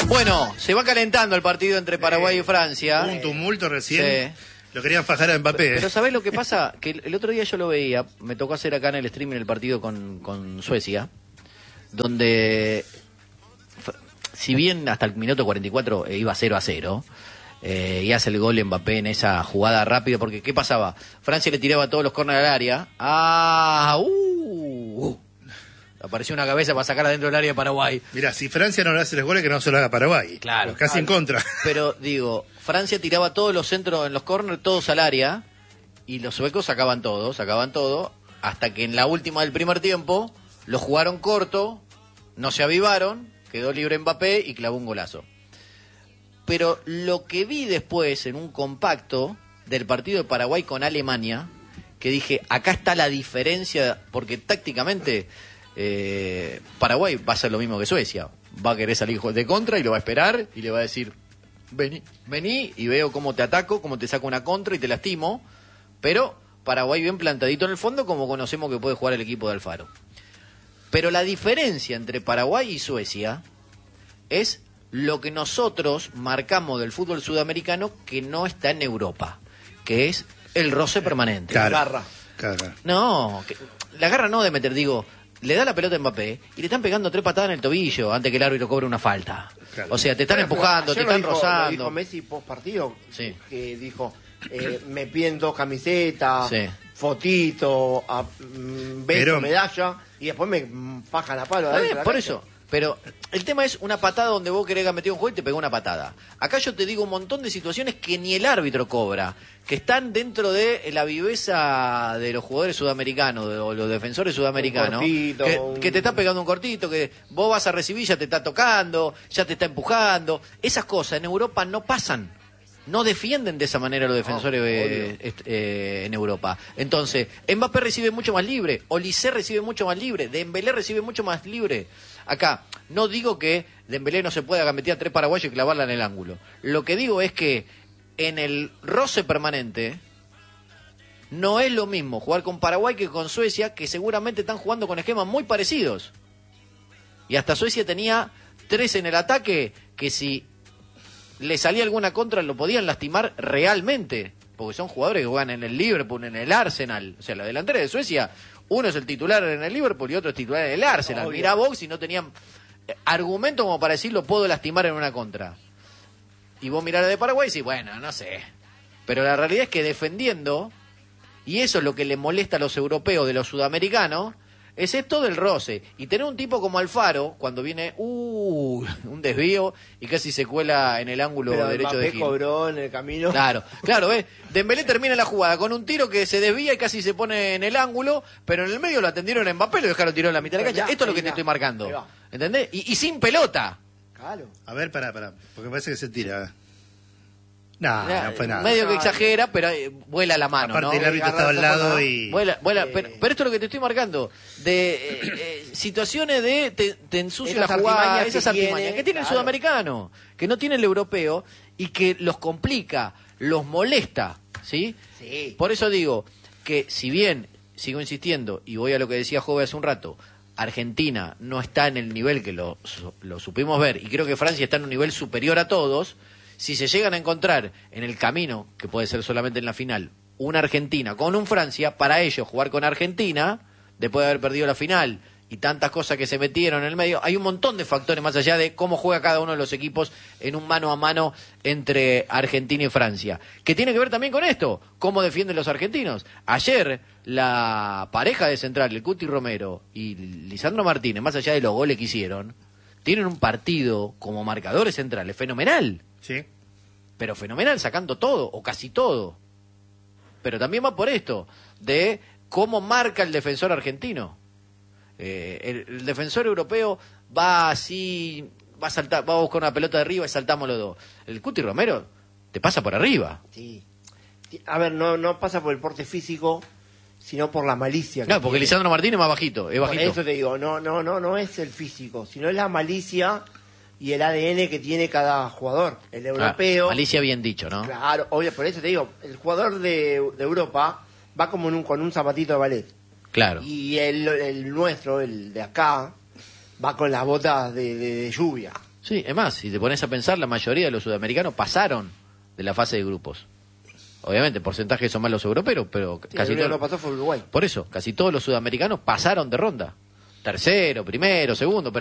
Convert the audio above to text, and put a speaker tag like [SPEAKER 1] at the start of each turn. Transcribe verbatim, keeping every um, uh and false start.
[SPEAKER 1] Bueno, se va calentando el partido entre Paraguay y Francia.
[SPEAKER 2] Hubo un tumulto recién.
[SPEAKER 1] Sí.
[SPEAKER 2] Lo querían fajar a Mbappé.
[SPEAKER 1] Pero ¿sabés lo que pasa? Que el, el otro día yo lo veía, me tocó hacer acá en el streaming el partido con, con Suecia, donde, si bien hasta el minuto cuarenta y cuatro eh, iba cero a cero, eh, y hace el gol Mbappé en esa jugada rápida, porque ¿qué pasaba? Francia le tiraba todos los córneres al área. ¡Ah! ¡Uh! uh. Apareció una cabeza para sacar adentro del área de Paraguay.
[SPEAKER 2] Mira, si Francia no le hace los goles, que no se lo haga Paraguay.
[SPEAKER 1] Claro.
[SPEAKER 2] Casi
[SPEAKER 1] claro.
[SPEAKER 2] en contra.
[SPEAKER 1] Pero digo, Francia tiraba todos los centros en los córneres, todos al área, y los suecos sacaban todo, sacaban todo, hasta que en la última del primer tiempo lo jugaron corto, no se avivaron, quedó libre Mbappé y clavó un golazo. Pero lo que vi después en un compacto del partido de Paraguay con Alemania, que dije, acá está la diferencia, porque tácticamente eh, Paraguay va a hacer lo mismo que Suecia. Va a querer salir de contra y lo va a esperar y le va a decir, vení, vení y veo cómo te ataco, cómo te saco una contra y te lastimo. Pero Paraguay bien plantadito en el fondo, como conocemos que puede jugar el equipo de Alfaro. Pero la diferencia entre Paraguay y Suecia es lo que nosotros marcamos del fútbol sudamericano que no está en Europa, que es el roce permanente.
[SPEAKER 2] Claro,
[SPEAKER 1] la garra.
[SPEAKER 2] Claro.
[SPEAKER 1] No, que, la garra no de meter, digo, le da la pelota a Mbappé y le están pegando tres patadas en el tobillo antes que el árbitro cobre una falta. Claro. O sea, te están
[SPEAKER 3] pero,
[SPEAKER 1] empujando, te
[SPEAKER 3] pero
[SPEAKER 1] están
[SPEAKER 3] lo dijo,
[SPEAKER 1] rozando.
[SPEAKER 3] Lo dijo Messi post partido,
[SPEAKER 1] sí.
[SPEAKER 3] que dijo, eh, me piden dos camisetas,
[SPEAKER 1] sí.
[SPEAKER 3] fotito, a, mm, beso,
[SPEAKER 2] pero,
[SPEAKER 3] medalla, y después me mm, fajan a palo.
[SPEAKER 1] Bien, por cancha. Eso. Pero el tema es una patada donde vos querés meter un juego y te pegó una patada. Acá yo te digo un montón de situaciones que ni el árbitro cobra, que están dentro de la viveza de los jugadores sudamericanos o los defensores sudamericanos,
[SPEAKER 3] cortito,
[SPEAKER 1] que,
[SPEAKER 3] un...
[SPEAKER 1] que te está pegando un cortito, que vos vas a recibir, ya te está tocando, ya te está empujando. Esas cosas en Europa no pasan. No defienden de esa manera los defensores no, eh, eh, en Europa. Entonces, Mbappé recibe mucho más libre, Olise recibe mucho más libre, Dembélé recibe mucho más libre. Acá, no digo que Dembélé no se pueda gambetear a tres paraguayos y clavarla en el ángulo. Lo que digo es que en el roce permanente no es lo mismo jugar con Paraguay que con Suecia, que seguramente están jugando con esquemas muy parecidos. Y hasta Suecia tenía tres en el ataque que si le salía alguna contra lo podían lastimar realmente, porque son jugadores que juegan en el Liverpool, en el Arsenal. O sea, la delantera de Suecia, uno es el titular en el Liverpool y otro es titular en el Arsenal. Mirá vos si no tenían argumento como para decir lo puedo lastimar en una contra. Y vos mirás de Paraguay y decís, bueno, no sé. Pero la realidad es que defendiendo, y eso es lo que le molesta a los europeos de los sudamericanos, es esto del roce. Y tener un tipo como Alfaro, cuando viene, uh, un desvío y casi se cuela en el ángulo
[SPEAKER 3] pero
[SPEAKER 1] derecho
[SPEAKER 3] Mbappé
[SPEAKER 1] de Gil.
[SPEAKER 3] Cobró en el camino.
[SPEAKER 1] Claro, claro, ¿ves? Dembélé termina la jugada con un tiro que se desvía y casi se pone en el ángulo, pero en el medio lo atendieron a Mbappé y lo dejaron tirado en la mitad de la cancha. Esto es lo que te estoy marcando. ¿Entendés? Y, y sin pelota.
[SPEAKER 3] Claro.
[SPEAKER 2] A ver, pará, pará, porque parece que se tira. No, no fue nada.
[SPEAKER 1] Medio que exagera, pero eh, vuela la mano,
[SPEAKER 2] aparte,
[SPEAKER 1] ¿no?
[SPEAKER 2] el árbitro estaba al lado y...
[SPEAKER 1] Vuela, vuela,
[SPEAKER 3] Eh...
[SPEAKER 1] pero, pero esto es lo que te estoy marcando. De eh, eh, situaciones de te, te ensucia la jugada, esas artimañas que tiene el sudamericano, que no tiene el europeo y que los complica, los molesta, ¿sí?
[SPEAKER 3] Sí.
[SPEAKER 1] Por eso digo que si bien, sigo insistiendo, y voy a lo que decía Jove hace un rato, Argentina no está en el nivel que lo, lo supimos ver, y creo que Francia está en un nivel superior a todos. Si se llegan a encontrar en el camino, que puede ser solamente en la final, una Argentina con un Francia, para ellos jugar con Argentina, después de haber perdido la final y tantas cosas que se metieron en el medio, hay un montón de factores más allá de cómo juega cada uno de los equipos en un mano a mano entre Argentina y Francia. Que tiene que ver también con esto, cómo defienden los argentinos. Ayer, la pareja de central, el Cuti Romero y Lisandro Martínez, más allá de los goles que hicieron, tienen un partido como marcadores centrales fenomenal.
[SPEAKER 2] Sí.
[SPEAKER 1] Pero fenomenal, sacando todo, o casi todo. Pero también va por esto, de cómo marca el defensor argentino. Eh, el, el defensor europeo va así, va a saltar, va a buscar una pelota de arriba y saltamos los dos. El Cuti Romero te pasa por arriba.
[SPEAKER 3] Sí. A ver, no, no pasa por el porte físico, sino por la malicia.
[SPEAKER 1] Claro, porque
[SPEAKER 3] tiene.
[SPEAKER 1] Lisandro Martínez es más bajito, es bajito.
[SPEAKER 3] Por eso te digo, no, no, no, no es el físico, sino es la malicia y el A D N que tiene cada jugador. El europeo...
[SPEAKER 1] Ah, malicia bien dicho, ¿no?
[SPEAKER 3] Claro, obvio, por eso te digo, el jugador de, de Europa va como en un, con un zapatito de ballet.
[SPEAKER 1] Claro.
[SPEAKER 3] Y el, el nuestro, el de acá, va con las botas de, de, de lluvia.
[SPEAKER 1] Sí, es más, si te pones a pensar, la mayoría de los sudamericanos pasaron de la fase de grupos. Obviamente, porcentajes son más los europeos, pero
[SPEAKER 3] Sí,
[SPEAKER 1] casi
[SPEAKER 3] el único
[SPEAKER 1] todos.
[SPEAKER 3] que no pasó fue Uruguay.
[SPEAKER 1] Por eso, casi todos los sudamericanos pasaron de ronda. Tercero, primero, segundo, pero